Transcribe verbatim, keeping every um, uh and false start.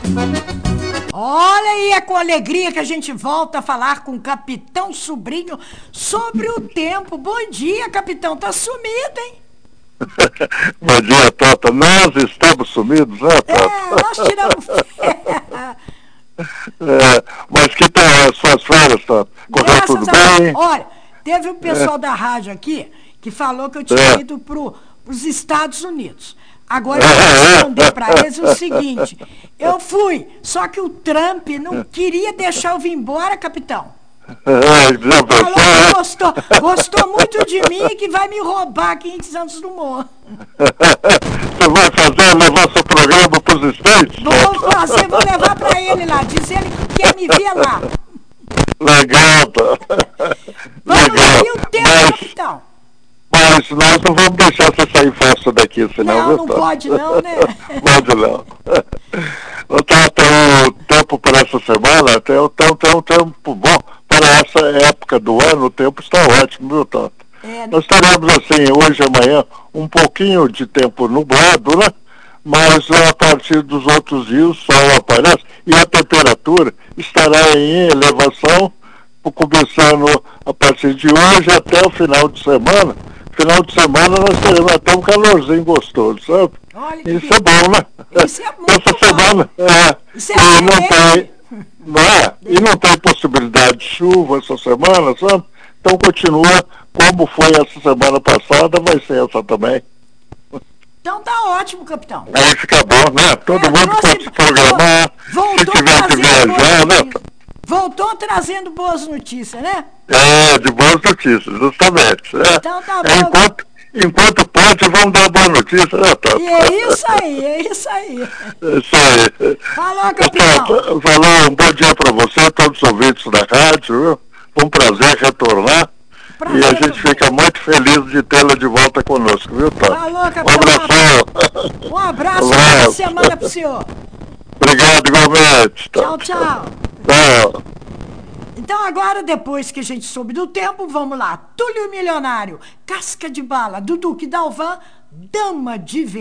Olha aí, é com alegria que a gente volta a falar com o Capitão Sobrinho sobre o tempo. Bom dia, capitão. Tá sumido, hein? Bom dia, Tota. Nós estamos sumidos, né, Tota? É, nós tiramos... é, mas que tal as suas férias, Tota? Correu tudo bem? Olha, teve um pessoal é. da rádio aqui que falou que eu tinha é. ido para os Estados Unidos. Agora eu vou responder para eles o seguinte: eu fui, só que o Trump não queria deixar eu vir embora, capitão. Falou que gostou, gostou muito de mim e que vai me roubar quinhentos anos do morro. Você vai fazer, levar seu programa para os States? Vou fazer, vou levar para ele lá, dizer ele que quer me ver lá. Legal, tá? Vamos Legal. ver o tempo, mas, capitão. Mas nós não vamos deixar você sair fácil daqui, senão... Não, viu, não tá? pode não, né? Pode não. Tá, tem o tempo para essa semana, tem o tempo, tem o tempo bom. Para essa época do ano, o tempo está ótimo, viu, Tota? É, nós teremos, assim, hoje e amanhã, um pouquinho de tempo nublado, né? Mas a partir dos outros dias o sol aparece e a temperatura estará em elevação, começando a partir de hoje até o final de semana. Final de semana nós teremos até um calorzinho gostoso, sabe? Olha, isso é bom, né? Isso é muito Essa bom. semana, é, isso é e não tem, não é? E não tem possibilidade de chuva essa semana, sabe? Então continua como foi essa semana passada, vai ser essa também. Então tá ótimo, capitão. Aí fica bom, né? Todo é, mundo trouxe, pode se programar, se tiver que viajar, né? Voltou trazendo boas notícias, né? É, de boas notícias, justamente. É. Então tá bom. É, enquanto, enquanto pode, vamos dar boa notícia, né, Tota? E é isso aí, é isso aí. É isso aí. Falou, capitão. Falou, um bom dia pra você, todos os ouvintes da rádio, viu? Foi um prazer retornar. Prazer, e a gente fica muito feliz de tê-la de volta conosco, viu, Tota? Falou, capitão. Um abraço. Um abraço, boa semana pro senhor. Obrigado, igualmente. Tchau, tchau. Tchau. Então agora, depois que a gente soube do tempo, vamos lá. Túlio Milionário, Casca de Bala, do Duque Dalvan, Dama de Vermelho.